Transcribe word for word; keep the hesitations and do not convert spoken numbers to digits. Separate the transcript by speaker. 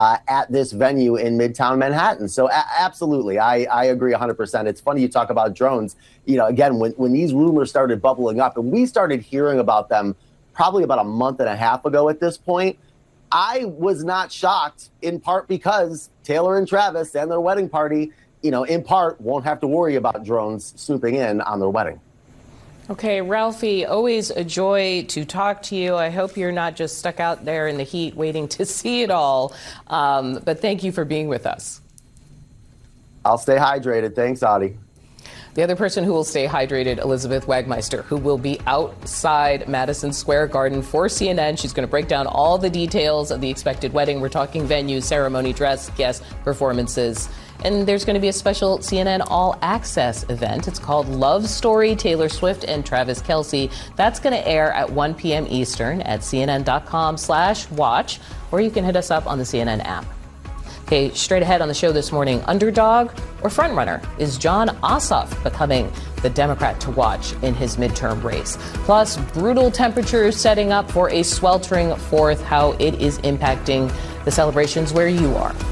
Speaker 1: Uh, at this venue in Midtown Manhattan. So a- absolutely, I, I agree one hundred percent. It's funny you talk about drones. You know, again, when, when these rumors started bubbling up and we started hearing about them probably about a month and a half ago at this point, I was not shocked, in part because Taylor and Travis and their wedding party, you know, in part won't have to worry about drones swooping in on their wedding.
Speaker 2: Okay, Ralphie, always a joy to talk to you. I hope you're not just stuck out there in the heat waiting to see it all. Um, but thank you for being with us.
Speaker 1: I'll stay hydrated. Thanks, Audie.
Speaker 2: The other person who will stay hydrated, Elizabeth Wagmeister, who will be outside Madison Square Garden for C N N. She's going to break down all the details of the expected wedding. We're talking venue, ceremony, dress, guests, performances. And there's going to be a special C N N All Access event. It's called Love Story, Taylor Swift and Travis Kelce. That's going to air at one p.m. Eastern at cnn.com slash watch, or you can hit us up on the C N N app. Okay, straight ahead on the show this morning, underdog or frontrunner? Is Jon Ossoff becoming the Democrat to watch in his midterm race? Plus, brutal temperatures setting up for a sweltering fourth, how it is impacting the celebrations where you are.